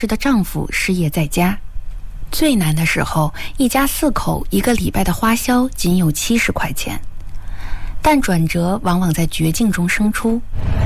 的丈夫失业在家，最难的时候，一家4口1个礼拜的花销仅有70块钱。但转折往往在绝境中生出。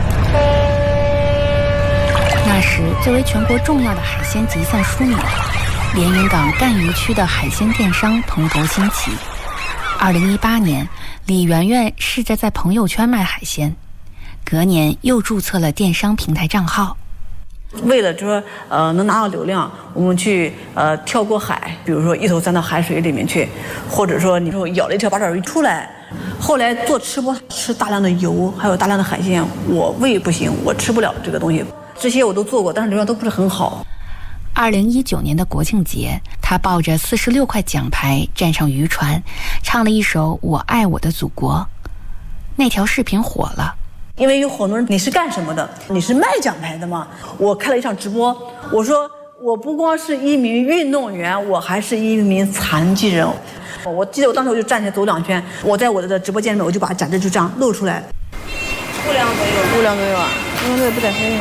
那时，作为全国重要的海鲜集散枢纽，连云港赣榆区的海鲜电商蓬头兴起。2018年，李媛媛试着在朋友圈卖海鲜，隔年又注册了电商平台账号。 为了说能拿到流量，我们去跳过海，比如说一头钻到海水里面去，或者说你说咬了一条八爪鱼出来。后来做吃播，吃大量的油，还有大量的海鲜，我胃不行，我吃不了这个东西。这些我都做过，但是流量都不是很好。 2019年的国庆节，他抱着46块奖牌站上渔船，唱了一首《我爱我的祖国》。那条视频火了。 因为有很多人，你是干什么的？你是卖奖牌的吗？我开了一场直播，我说我不光是一名运动员，我还是一名残疾人。我记得我当时我就站起来走2圈，我在我的直播间里面，我就把假肢就这样露出来。5两左右啊，5两左右不太费。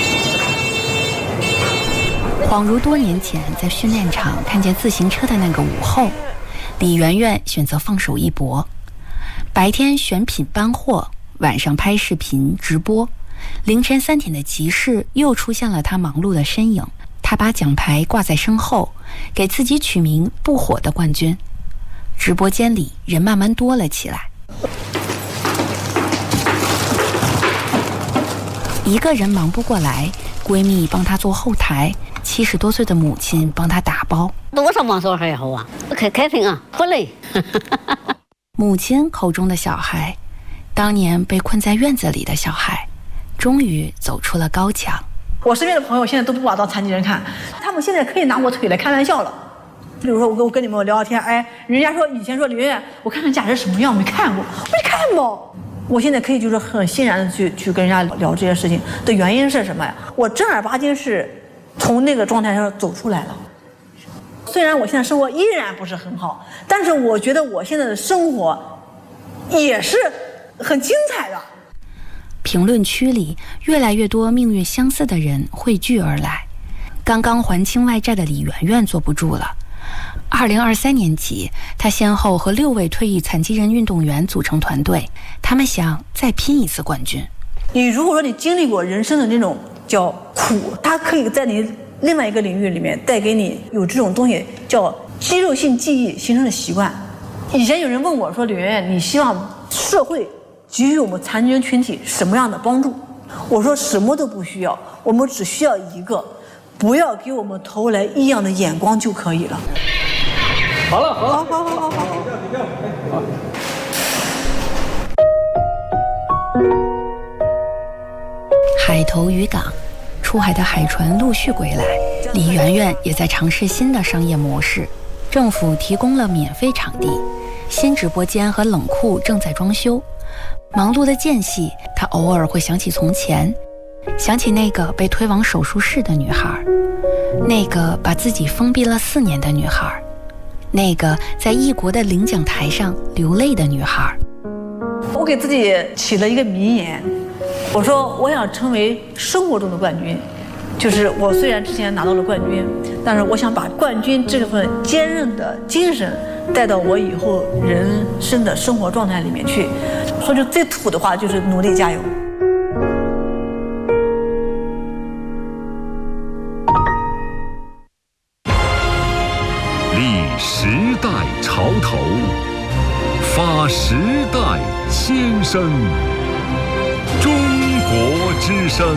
恍如多年前在训练场看见自行车的那个午后，李媛媛选择放手一搏，白天选品搬货，晚上拍视频直播，凌晨3点的集市又出现了他忙碌的身影。他把奖牌挂在身后，给自己取名不火的冠军。直播间里人慢慢多了起来。一个人忙不过来，闺蜜帮她做后台，70多岁的母亲帮她打包。 多少忙时候还好啊，开心啊，不累。 母亲口中的小孩，当年被困在院子里的小孩，终于走出了高墙。 我身边的朋友现在都不把我当残疾人看，他们现在可以拿我腿来开玩笑了。比如说我跟你们聊聊天，人家说以前说李媛媛，我看看假肢什么样没看过，我没看过。我现在可以就是很欣然的去跟人家聊这些事情的原因是什么呀？我正儿八经是从那个状态上走出来了。虽然我现在生活依然不是很好，但是我觉得我现在的生活也是很精彩的。 评论区里越来越多命运相似的人汇聚而来。刚刚还清外债的李媛媛坐不住了。2023年起，她先后和6位退役残疾人运动员组成团队，他们想再拼一次冠军。 你如果说你经历过人生的那种叫苦，它可以在你另外一个领域里面带给你有这种东西叫肌肉性记忆形成的习惯。以前有人问我说，李媛媛，你希望社会给予我们残疾人群体什么样的帮助？我说什么都不需要，我们只需要一个，不要给我们投来异样的眼光就可以了。 好了， 好。 海头渔港，出海的海船陆续归来，李媛媛也在尝试新的商业模式。政府提供了免费场地，新直播间和冷库正在装修。忙碌的间隙，她偶尔会想起从前，想起那个被推往手术室的女孩，那个把自己封闭了4年的女孩，那个在异国的领奖台上流泪的女孩。 我给自己起了一个名言，我说我想成为生活中的冠军，就是我虽然之前拿到了冠军，但是我想把冠军这份坚韧的精神带到我以后人生的生活状态里面去。说句最土的话，就是努力加油。 立时代潮头，发时代先声。中国之声。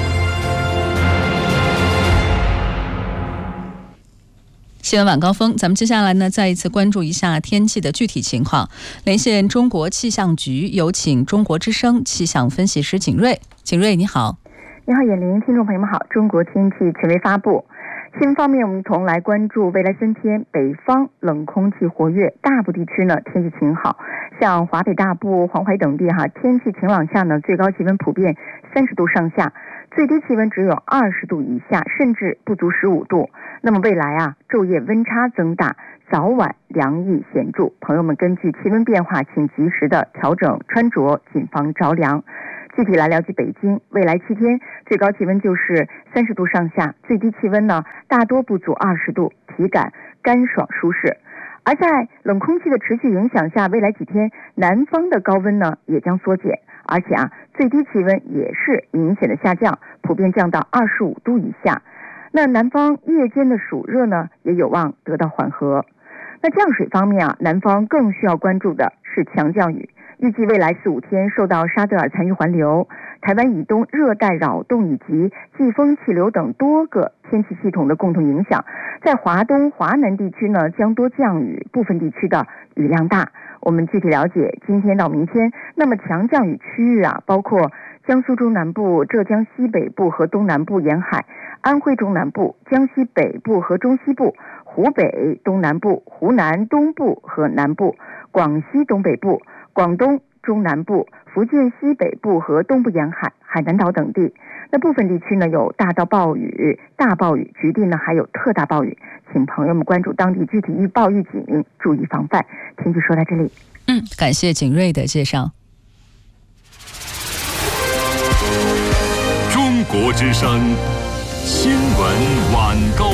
新闻晚高峰，咱们接下来呢，再一次关注一下天气的具体情况。连线中国气象局，有请中国之声气象分析师景瑞。景瑞，你好。 你好，眼玲，听众朋友们好。中国天气权威发布。新闻方面，我们同来关注未来3天北方冷空气活跃，大部地区呢天气晴好，像华北大部、黄淮等地天气晴朗下呢，最高气温普遍30度上下，最低气温只有20度以下，甚至不足15度。那么未来昼夜温差增大，早晚凉意显著，朋友们根据气温变化，请及时的调整穿着，谨防着凉。 具体来了解北京，未来7天最高气温就是30度上下，最低气温呢大多不足20度，体感干爽舒适。而在冷空气的持续影响下，未来几天南方的高温呢也将缩减，而且最低气温也是明显的下降，普遍降到25度以下。那南方夜间的暑热呢也有望得到缓和。那降水方面南方更需要关注的是强降雨。预计未来4、5天受到沙德尔残余环流、台湾以东热带扰动以及季风气流等多个天气系统的共同影响，在华东、华南地区呢将多降雨，部分地区的雨量大。我们具体了解今天到明天，那么强降雨区域包括江苏中南部、浙江西北部和东南部沿海、安徽中南部、江西北部和中西部、湖北东南部、湖南东部和南部、广西东北部、广东中南部、福建西北部和东部沿海、海南岛等地。那部分地区呢有大到暴雨、大暴雨，局地呢还有特大暴雨，请朋友们关注当地具体预报预警，注意防范。天气说到这里， 感谢景睿的介绍。 中国之声新闻晚高